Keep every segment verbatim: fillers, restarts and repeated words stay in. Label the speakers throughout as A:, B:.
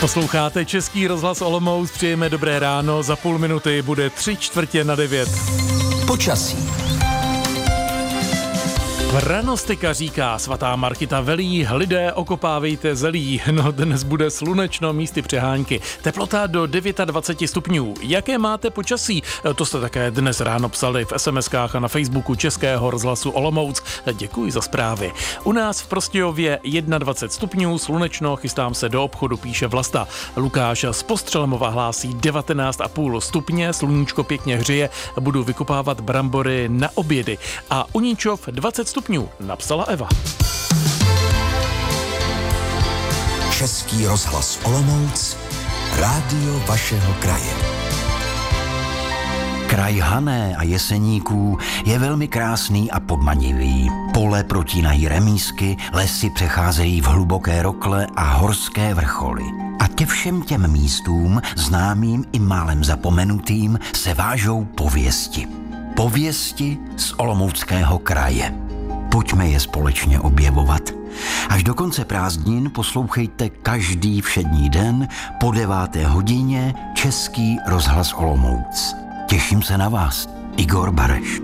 A: Posloucháte Český rozhlas Olomouc, přejeme dobré ráno, za půl minuty bude tři čtvrtě na devět.
B: Počasí.
A: Pranostika říká, svatá Markita velí, lidé okopávejte zelí. No dnes bude slunečno, místy přehánky. Teplota do dvacet devět stupňů. Jaké máte počasí? To jste také dnes ráno psali v es em eskách a na Facebooku Českého rozhlasu Olomouc. Děkuji za zprávy. U nás v Prostějově dvacet jedna stupňů, slunečno, chystám se do obchodu, píše Vlasta. Lukáš z Postřelemova hlásí devatenáct a půl stupně, sluníčko pěkně hřeje, budu vykopávat brambory na obědy. A Uníčov dvacet stupňů. Napsala Eva.
B: Český rozhlas Olomouc, rádio vašeho kraje.
C: Kraj Hané a Jeseníků je velmi krásný a podmanivý. Pole protínají remísky, lesy přecházejí v hluboké rokle a horské vrcholy. A ke všem těm místům, známým i málem zapomenutým, se vážou pověsti. Pověsti z Olomouckého kraje. Pojďme je společně objevovat. Až do konce prázdnin poslouchejte každý všední den po deváté hodině Český rozhlas Olomouc. Těším se na vás, Igor Bareš.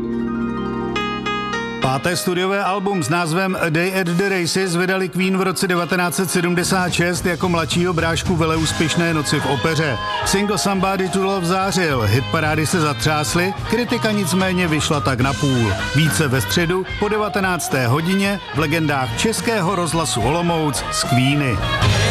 D: Páté studiové album s názvem A Day at the Races vydali Queen v roce devatenáct set sedmdesát šest jako mladšího brášku veleúspěšné Noci v opeře. Single Somebody to Love zářil, hitparády se zatřásly, kritika nicméně vyšla tak na půl. Více ve středu po devatenácté hodině v legendách Českého rozhlasu Olomouc z Queeny.